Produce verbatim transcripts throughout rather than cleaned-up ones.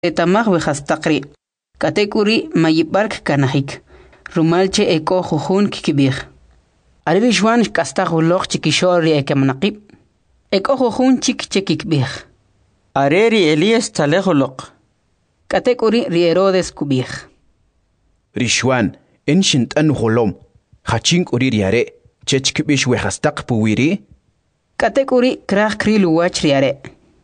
Etamag wejastaqri. Katekuri mayibark kanahik. Rumalche eko jujun kikibir. Ariri Juan kastagulok chikishori ekamnaqib. Eko jujun chik chikikbir. Areri Elías talejolok. Katekuri ri Herodes kubir. Rishwan enshint an holom. Hachink uri riare. Chechkibish wejastaq puwiri. Katekuri krah krilu wach riare.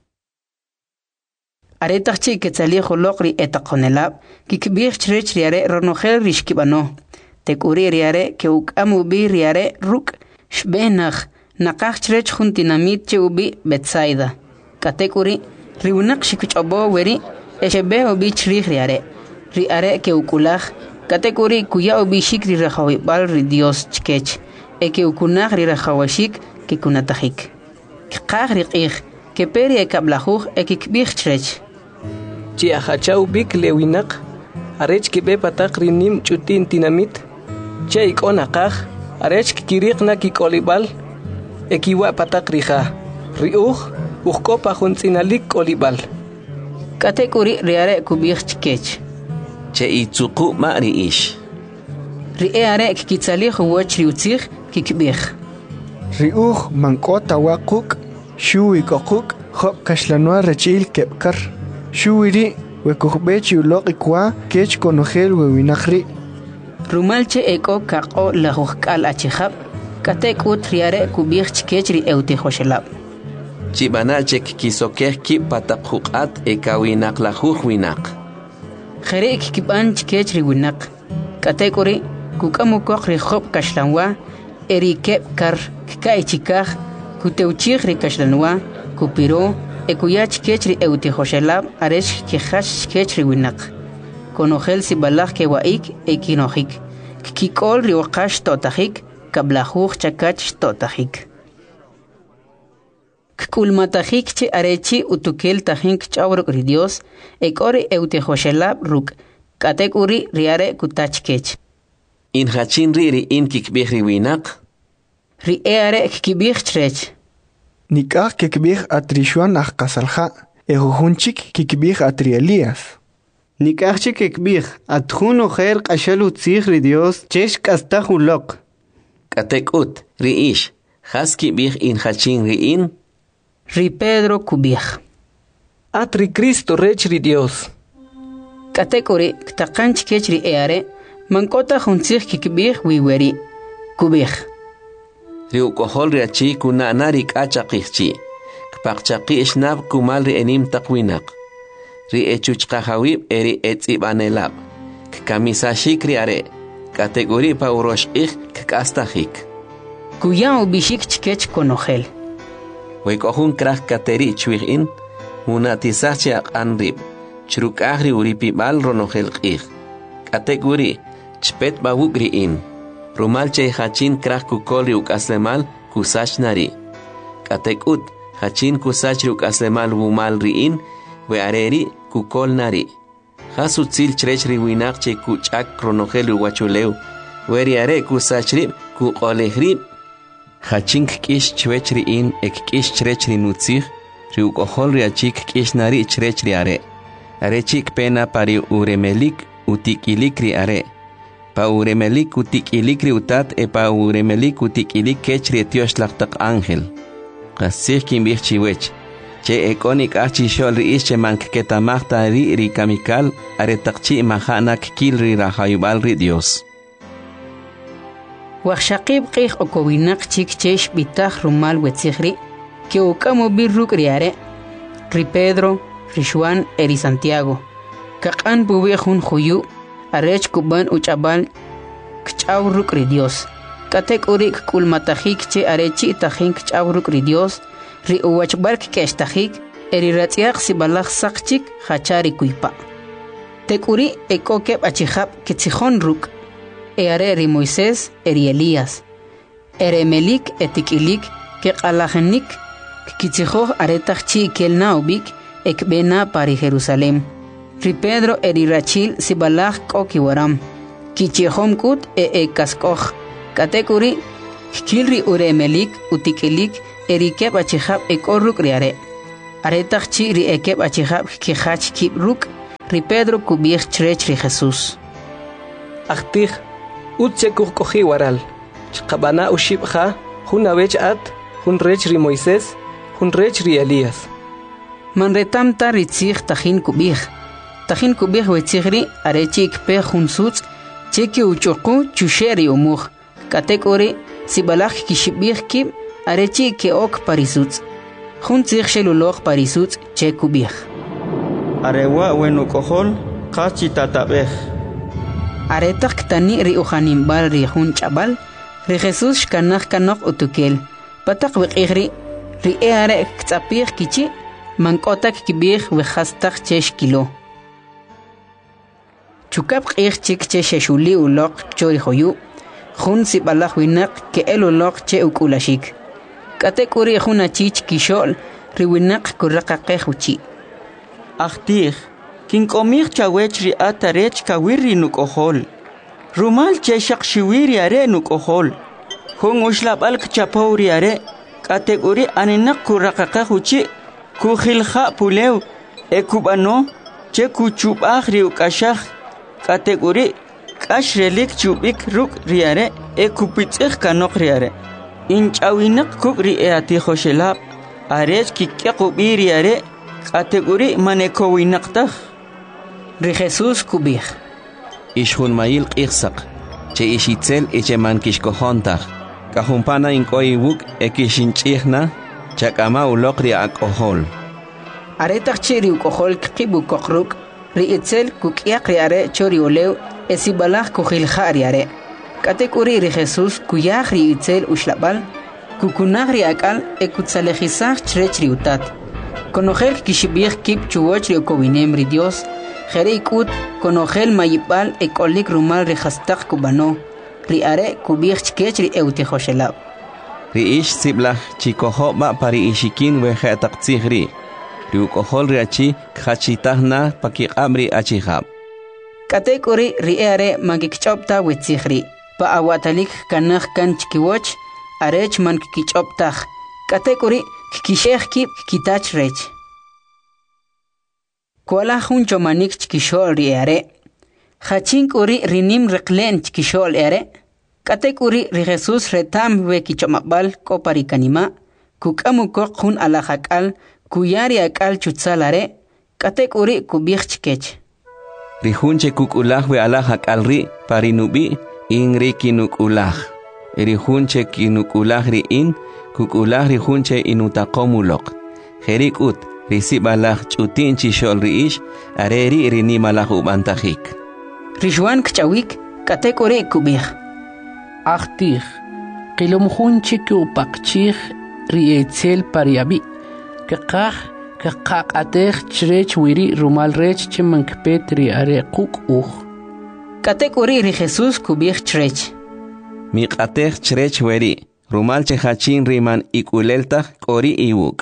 Aretachchi ketzali holokri etaqonelab kikbir chrech riare ronogel rishkibano. Tekuri riare ke ukamu bi riare ruk shbenach naqach chrech juntinamit che ubi Betsaida. Katekuri riunak shikuchobo weri eshebe ubi chrich riare. Riare ke ukulach katekuri kuya ubi shik rirahawi bal ri Dios chkech. Eke ukunach rirahawashik ke kunatahik. Kqach riqich ke peri ekablahuch ekikbir chrech. Chi achachau bik lewinak arech kibe patak rinim chutin tinamit che ikonaqaj arech kiriqna kikolibal ekiwa patak rija riuj ujkopa juntsinalik kolibal Katekuri riare kubich chkech che itsuqu ma riish riare kitsali huwach riutzig kikbich riuj mankota waquk shui kokuk khop kashlanwa rechil kepkar Shuiri, wekujbechi uloqi kwa kech konogel wewinakri. Rumalche eko kako la hujkal achihab, katekut riare kubich chikechri euti hoshelab. Chibanachek kisokeh ki pataphukat ekawinak la hujwinak. Jere kikiban chikechri winak. Katekuri, kukamukok rihob kashlanwa, erikep kar kikai chikaj, kuteuchig rikashlanwa, kupiro, Ekuyach kechri euti hoshelab aresh kehash kechri winak. Konogel si balach ke waik ekinojik. Kikol riwakash totahik, kablahuch chakach totahik. Kkulmatahik che arechi utukel tahink chawruk ridios, ekori euti hoshelab ruk. Katekuri riare kutach kech. In hachin riri in kikbihri winak? Ri eare kikibih chrech. Nikah kikbih atrishuan ahkasalha, ehujunchik kikbih atri Elías. Nikahchi kikbih atjun ojer qashalu tzigri Dios chesh kastahulok. Katekut riish, haski bih in hachin riin? Ri Pedro kubih. Atri Cristo rechri Dios. Katekuri ktakanch kechri eare, mankota juntzig kikbih wiweri. Kubih. Riu kohol riachi kuna narik achaqihchi. Kpaqchaqi ishnab kumal ri enim taqwinak. Ri echuchqahawib eri etzibanelab. Kamisashik riare. Kategori pa uroshqih kastahik. Kuya ubishik chkech konogel. Wekohun krah kateri chwihin. Una tisachi anrib. Chrukahri uripibal ronogel qih. Kategori chpet bawugri in. Rumalche hachin krah kukol riuk aslemal kusach nari. Katekut hachin kusach riuk aslemal wumal riin we areri kukol nari. Hasutzil chrech riwinak che kuchak kronogel wachuleu. Weri are kusach rib kukoleh Hachin kish chwech riin ek kish chrech rinutzig riuk ohol riachik kish nari chrech riare. Are chik pena pari uremelik utikilik riare. Pa uremelik utik ilikri utat e pa uremelik utik ilik kechri etios laqtaq ángel. Qasih kimbih chiwech. Che ekonik achi shol riis che manketamaqta ri ri kamikal aretaqchi mahanak kil ri rahayubal ri Dios. Waqshaqib qih okowinak chik chesh bitah rumal wetzigri ke ukamo birruk riare. Ri Pedro, ri Juan eri Santiago. Kaqan bubejun juyu Arech kuban uchabal kchawruk ri Dios. Katek urik kulmatahik che arechi tahink kchawruk ri Dios. Ri uwachbark keshtahik eri ratziaq sibalach sakchik hachari kuipa. Tekuri ekokeb achihab kitzihon ruk. Eare ri Moisés eri Elías. Ere melik etikilik ke qalahenik kitzihoh aretachchi kelnaubik ekbena pari Jerusalem. Ri Pedro eri rachil sibalach koki waram. Kichihom kut e e kaskoch. Katekuri kilri uremelik utikilik eri keb achihab ekorruk riare. Aretachchi ri ekeb achihab kihach kibruk ri Pedro kubij chrech ri Jesús. Achtij, utse kukoji waral. Chqabana ushibja, hun avech at, hun rech ri Moisés, hun rech ri Elías. Man retamta ri tzig tajin kubij. Tajin kubij wetzigri arechi ikpe hun sutz, cheki uchuku chusheri umuj. Katek ori, sibalaj kishibij kib, arechi ke ok parisutz. Hun tzig sheluloj parisutz che kubij. Arewa wenukojol, kachi tatabej. Aretak ktani ri ujanimbal ri hun chabal, ri Jesús shkanaj kanok utukel. Patak wiqigri, ri e are ktsapij kichi, mankotak kibij wejastak chesh kilo. Chukap qig chik che sheshuli ulok chori hoyu, hun sibalaj winak ke el ulok che ukulashik. Katek uri hun achich kishol, ri winak kurraqaqej uchi. Achtij, kinkomij chawech ri atarech kawiri nukojol. Rumal che shakshiwiri are nukojol. Hun ushlabal kchapauri are, katek uri aninak kurraqaqej uchi, kujilja pulew, ekubano, che kuchubaj ri ukashaj, katek uri, kash relik chubik ruk riare, ekupitzej kanok riare. Inchawinak kuk ri eatijo shelab, arech kikyakubi riare, kategori manekowinaqtaj. Ri Jesús kubij. Ishun mayil q'iqsaq, che ishitzel iche mankishkojontaj. Kajumpana inkoy wuk ekishinch'ijna, chakama uloq ri ak'ojol. Aretak chi ri ukojol kibu kokruk, ri itzel kukyaq ri are chori olew, esibalaj kujilja ri are. Katek uri ri Jesús kuyaj ri itzel ushlabal, kukunaj ri akal ekutsalejizaj chrech ri utat. Conogel kishibij kip chuwoch ri okowinem ri Dios, jere ikut conogel mayipal ekolik rumal ri hastak kubano, ri are kubij chkech ri eutejoshelab. Ri ish siblaj chikojoba pari ishikin wejetak tzigri, ri ukojol ri achi khachitajna pakiqab ri achijab. Katek uri ri are magikchopta wetzigri, pa awatalik kanaj kan chkiwoch, arech man kikichoptaj. Katek uri kishej kip kitach rech. Kuala hun chomanik chkishol ri are. Hachink uri rinim reklen chkishol are. Katek uri ri Jesús retam we kichomabal koparikanima. Kukamu kok hun alahakal kuyari akal chutzal are. Katek uri kubij chkech. Ri hunche kukulaj we alahakal ri parinubi in ri kinukulaj. Ri hunche kinukulaj ri in kukulaj ri hunche inutakomulok. Jerik ut, risibalaj chutin chishol ri ish, areri rinimalaj ubantajik. Rishwan kchawik, katek uri kubij. Achtij, kilom hunche kupakchij ri etzel pariabi. Kakaj, kakak atej chrech wiri rumal rech chemankpet ri are kuk uj. Katek uri ri Jesús kubij chrech. Miqatej chrech weri. Rumal chehachin riman ikuleltaj kori iwuk.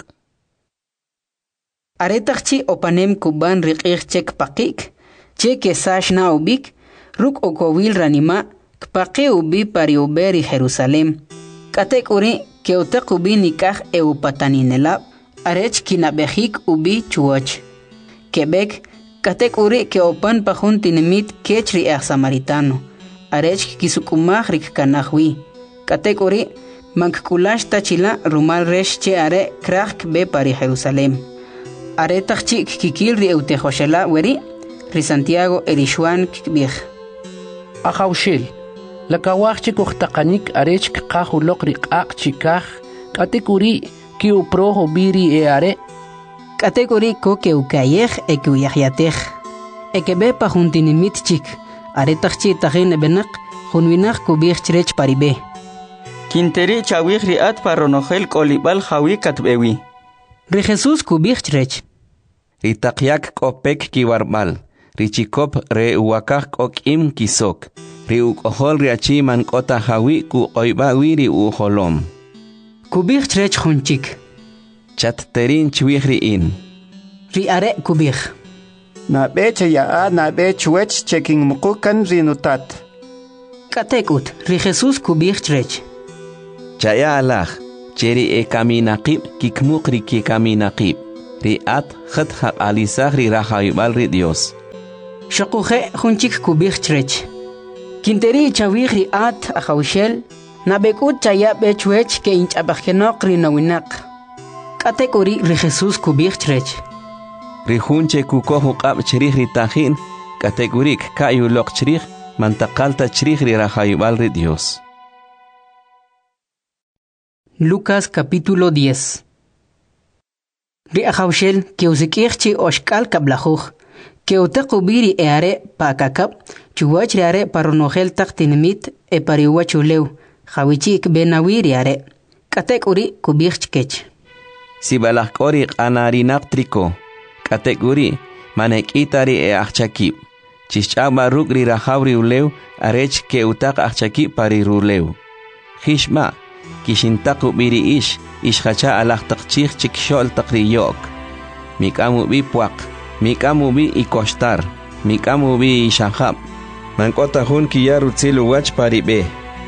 Aretakchi opanem kuban riqij chek pakik, che kesash na ubik, ruk okowil ranima, kpaqi ubi pari uberi Jerusalem. Katek uri keutek ubi nikaj eupataninelab, arech kinabejik ubi chuoch. Quebec, katek uri ke opan pajun tinemit kechri ej samaritano, arech kisukumaj rik kanajwi. Katek uri mankulash tachila rumal resh che are krak be pari Jerusalem. Are tachchi kikil ri eutejoshela weri, ri Santiago erishwan kikbij. Ajaushil, la kawach kuchtakanik arech kakahulok ri ak chikaj, katekuri ki uprojo biri e are. Katekuri ko ke ukayej e ke uyahyatej. E ke be pa juntinimit chik, are tachchi tajin benak, junwinaj kubij chrech paribe. Kinteri chawij riat paronojel kolibal jawi katbewi. Ri Jesús kubij chrech. Ri takyak kopek kiwarbal. Ri chikop re uwakaj kokim kisok. Ri ukojol ri achi man kota jawi ku oibawi ri ujolom. Kubij chrech junchik. Chatterin chwij ri in. Ri are kubij. Na beche ya na bech wech checking mukukan rinutat. Katekut, ri Jesús kubij chrech. Chaya alaj, cheri e kaminaqib kikmuk ri ki kaminaqib. Ri at khat haq alisaj ri rahaibal ri Dios. Shokuje junchik kubich trech. Kinteri chawih riat ahawshel. Nabekut chaya bechwech ke inch abakhenok rinawinak. Katekuri ri Jesus kubich trech. Rihunche kukohu qab chirih ritahin. Kategurik kayu lok chirih. Mantakalta chirih rirahayubal ri Dios. Lucas capítulo diez. Ri ahawshel que usikirchi oshkal kablajuj. Que utakubiri eare pa kakap. Chuwach riare paronogel taktinimit e pariwachuleu. Hawichik benawiri are. Katek uri kubich kech. Si balakori anarinak triko. Katek uri manek itari e achakip. Chichaba rugri rahavri uleu arech ke utak achakip pari ruleu. Hishma kishintaku biri ish ishhacha alaktakchik chikshol takriyok. Mikamu bi puak. Mikamu bi ikostar. Mikamu bi ishahab. Mankota hun kiyaru tsilu wach pari be.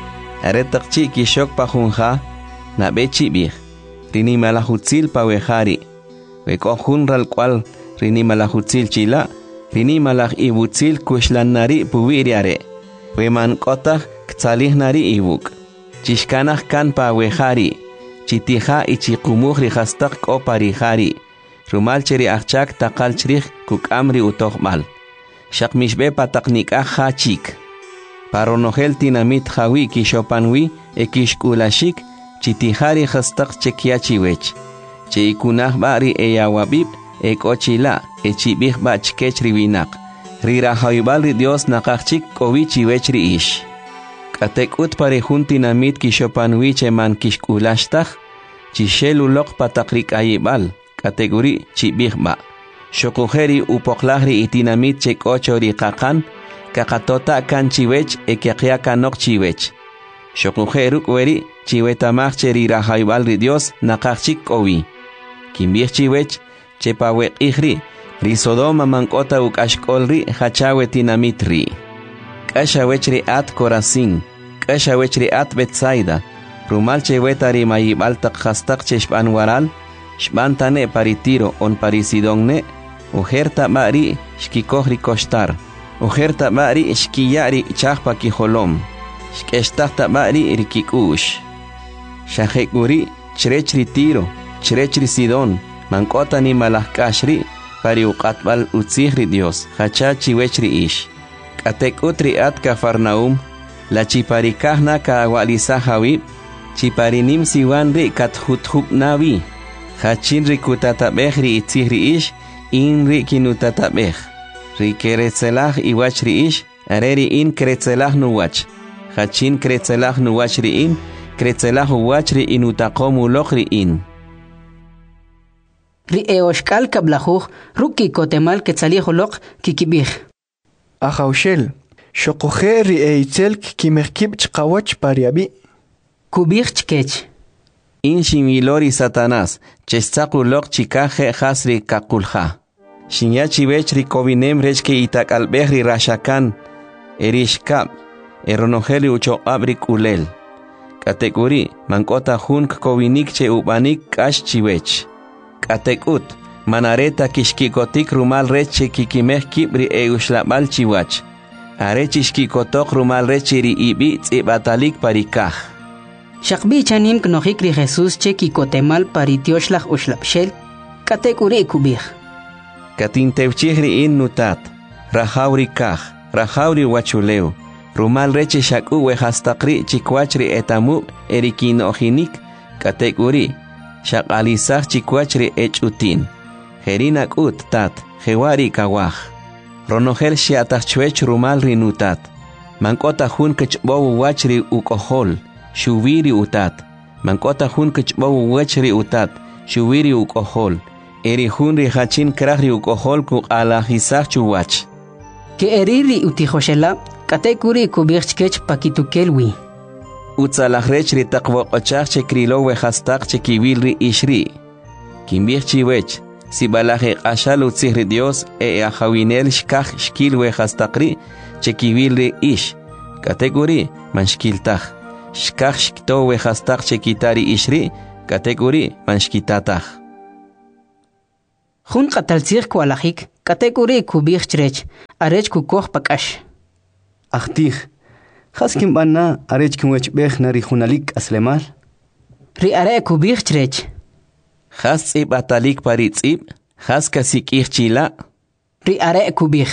Aretakchi kishok pa junja, na bechi bir. Rini malahutzil pa wejari. Weko junral cual rini malahutzil chila. Rini malah ibutzil kushlan nari puwiriare. Weman kotah ktalih nari ibuk. Chishkanah kan pa wejari. Chitija ichikumuh rihastak ko parihari. Rumal cheri achak takal chrih kuk amri utohmal. Shakmishbe pataknik ah chik. Paronogel tinamit hawi kishopanwi e kishkulashik chitihari hastak chekiachiwech. Che ikunah bari e yawabib e kochila e chibih bach kechriwinak. Rira haybal Dios nakachik kowichiwech ri ish. Katek ut parejun tinamit kishopanwi che man kishkulashtach. Chishelulok patakrik ayibal kategori chibih ba. Shokujeri upoklahri itinamit che kochori kakan. Kakatota kan chiwech e kiakia kanok chiwech. Shokujeru kweri chiwetamach cheri rahaybal ri Dios nakachik owi. Kimbich chiwech chepawe ihri risodoma mankota ukashkolri hachawe tinamitri. Kashawech ri at Corazín. Kashawech ri at Betsaida. Rumal cheweta ri mayibal takhastak cheshpan waral. Shbantane paritiro on parisidongne. Ujerta mari shkikohri kostar. Ujerta mari shkiyari chahpa kiholom. Shkeshtahta mari rikikush. Shahekuri chrechri tiro, chrechri sidon, mankota ni malahkashri, pari uqatbal utzihri Dios, hachachi wechri ish. Katek utri at Cafarnaum, la chiparikahna ka awalisa hawib, chiparinim siwanri kat huthub navi. Hachinri kutatabehri itzihri ish, inri kinutatabeh. Ri keretzelah iwach ri ish, areri in keretzelah nuwach. Hachin keretzelah nuwach ri in, keretzelah uwach ri inutakomu loch ri in. Ri eoshkal kablajuj, ruki kotemal ketzaliholoch kikibih. Ahaushel, shokoje ri eitzel kimerkib chkawach pariabi. Kubih chkech. In shimilori Satanás, chestaku loch chikaje hasri kakulha. Shinyachi vechri kovinem rechke itak albehri rashakan, erishkab, eronogeli ucho abrik ulel. Kategori, mankota hunk kovinik che ubanik kash chivech. Katekut, manareta kishkikotik rumal reche kikimeh kibri e ushlabal chiwach. Arechishkikotok rumal rechiri ibi tsibatalik parikah. Shakbi chanim knohikri Jesus che kikotemal paritioshlah ushlabshel, kategori kubih. Katintevchihri in nutat, rahauri kah, rahauri wachuleu, rumal reche shaku wehastakri chikwachri etamu erikinohinik, kategori, shakalisah chikwachri echutin, herinak ut tat, hewari kawah. Ronogel shiatachwech rumal rinutat, mankota hun kechbowu wachri ukohol, shuviri utat, mankota hun kechbowu wachri utat, shuviri ukohol. Eri hunri hachin krahri ukohol ku ala hisach chuwach. Ke eriri utijoshela, katekuri kubirchkech pakitukelwi. Utzalachrechri takwokochach che krilo wehastak che kivilri ishri. Kimbirchi wech, si balaje ashal utzihri Dios e ahawinel shkach shkil wehastakri che kivilri ish. Katekuri manshkiltach. Shkach shkto wehastak che kitari ishri, katekuri manshkitatach. Jun qatalzir kualajik, Katekuri kubih chrech, arech kukoh pakash. Achtih, haskim banna arech kimwech bech nari hunalik aslemal. Ri are kubih chrech. Has tsib atalik pari tsib, has kasik chila. Ri are kubih.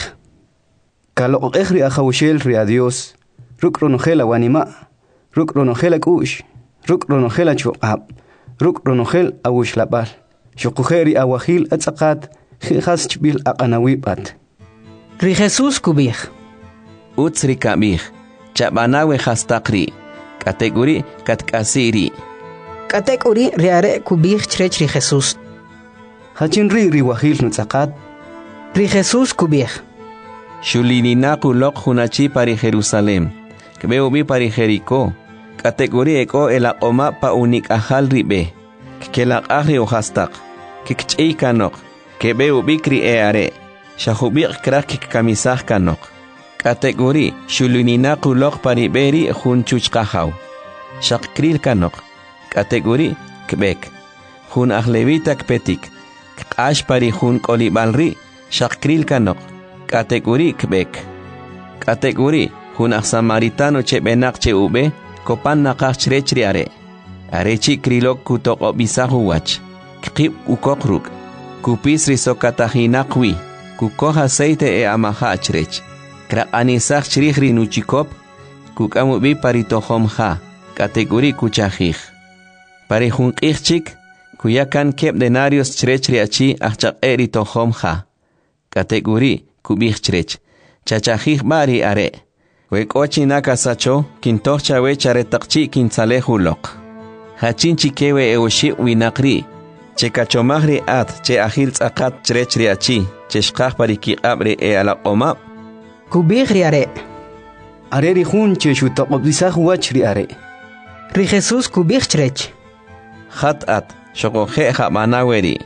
Kalo ri ahawshel ri adios. Ruk ronogela wanima. Ruk ronogela kush. Ruk ronogela chuab. Ruk ronogel awush labal. Shukujeri awahil atzakat. Has chbil aqanawibat. Ri Jesus kubih. Utsri kabih. Chabanawe hastakri. Kategori katkasiri. Katekuri ri are kubih chrech ri Jesus. Hachin ri ri wahil nutzakat. Ri Jesus kubih. Shulinina kulok hunachi pari Jerusalem. Kbeo bi pari Jericó. Kategori eko el oma pa unik ahal ribe. Kelak ahri o hastak. Kikchei kanok. Kbeo bi kri e are. Shahubik krak kamisah kanok. Kategori shulinina kulok pari beri hunchuch kahaw. Shakril kanok. Kategori kbek. Hun ahlevita kpetik. Kash pari hun kolibalri. Shakril kanok. Kategori kbek. Kategori hun samaritano che benak che ube. Kopan nakach chrechri are. Arechi krilok kutok obisahu wach. Kip ukokruk. Kupis risokatahinakwi. Kukoh aceite e amaha chrech. Krak anisach chrichri nuchikop. Kukamubi paritohom ha. Kategori kuchajij. Pare hun kichik. Kuyakan kep denarios chrechri achi achak eritohom ha. Kategori kubih chrech. Chachajij bari are. Wekochi nakasacho, kintocha wechare takchi kinsalehulok. Hachinchi kewe eoshi winakri. Che kachomagri at, che ahil tzakat chrechri achi, che shkach pariki abre e ala oma. Kubih ri are. Are ri hun che shutaqobisah wach ri are. Ri Jesus kubih chrech. Hat at, shokoje jamanaweri.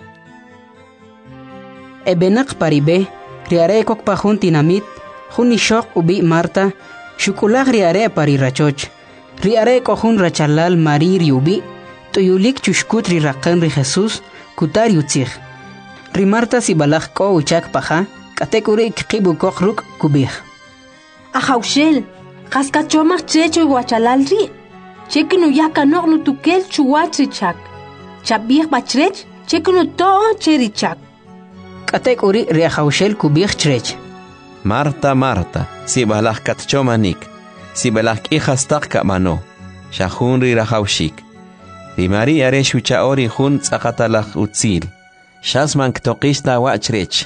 Ebenak paribe, ri are kok pahun tinamit, hun ishok ubi Marta, shukulag ri are pari rachoch. Ri are kohun rachalal mari ri ubi, tuyulik chushkut ri rakan ri Jesus, kutar yutzich. Ri Marta si balag ko uchak paha, katekuri kikibu kokruk kubih. Ahawshel, kaskachomach checho guachalal ri. Chekinu yakanok no tukel chuwach richak. Chabih bachrech, chekinu to cherichak. Katekuri ri ahawshel kubih chrech. Marta, Marta, si balak katchomanik, si balak ihastak kamano, shahun ri rahaushik. Rimari are shucha ori hun tzakatalak utzil, shasman ktokista wachrech.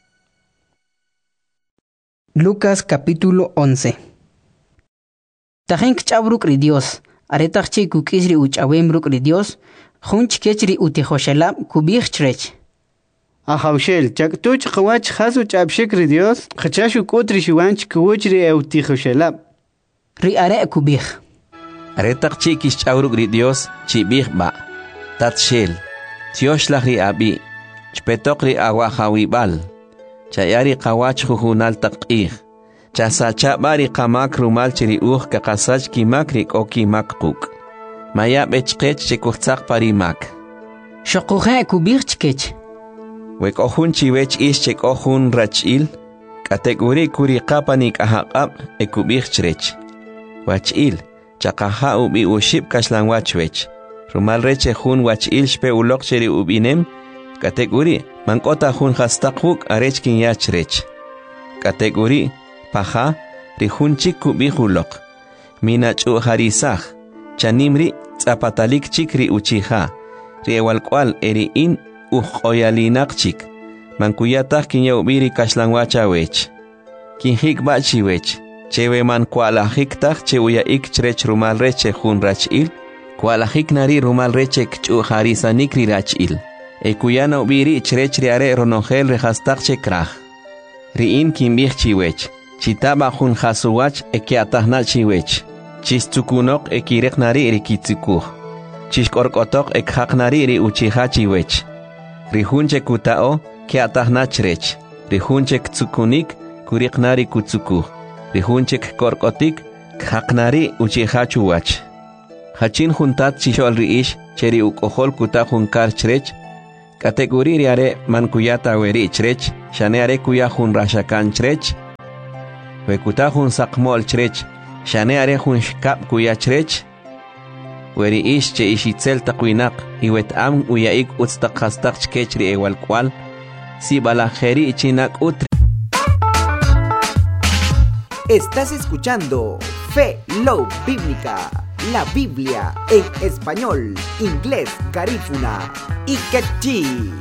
Lucas capítulo once. Tajen kchabruk ri Dios, aretachchi kukisri uchawembruk ri Dios, hunch kechri utihoshelab kubih chrech. Ahawshel, chaktuch qawach hasu chabshik ri Dios, khachashu kutri shiwanch kuwchri eutikoshelab. Ri are kubih. Aretak chikis chauruk ri Dios, chibih ba. Tatshel, tioshlach ri abi, chpetok ri awahawibal. Chayari qawach juhunal taqih. Chasacha bari qamak rumal chiri uj kakasach kimak ri koki makquk. Maya bechqech chikuchak parimak. Shokuhe kubih chkech. Wek ohun chiwech ish chek ohun rachil, kategori kuri kapanik ahaqab e kubih chrech. Wachil, chakaha ubi ushib kashlan wachwech. Rumal reche hun wachil shpe ulok cheri ubinem, kategori mankota hun hastakuk arechkin yachrech. Kategori paha rihun chik kubih ulok. Minach u harisach, chanimri zapatalik chikri uchiha. Riewalkwal eri in uj oyalinaqchik mankuyataq kinyawbiri kashlanwachawech kinhik bachiwech chewe man kualajiktaj che uyaik chrech rumal reche jun rachil kualajik nari rumal reche kch'u harisanik ri rachil e kuyana ubiri chrech riare ronogel rehastaq che kraj riin kinbij chiwech chitaba jun hasuwach e kiatajna chiwech chistukunok e kirek nari rikitzikuj chishkorkotok e khaq nari ri uchiha chiwech Rihunche kutao, ke atahnachrech. Rihunche ktsukunik, kuriknari kutsuku. Rihunche korkotik, khaknari uchihachuwach. Hachin juntat chishol riish, cheri ukohol kuta junkar chrech. Kategori are man kuyata weri chrech, shane are kuya hun rashakan chrech. Wekuta hun sakmol chrech, shane are hun shkap kuya chrech. Weri ish che ishitzel takwinak, iwet am uyaik utstak hastak chkechri ewal kwal. Si balajeri chinak utri. Estás escuchando Fe Love Bíblica, la Biblia en español, inglés, garífuna y quechí.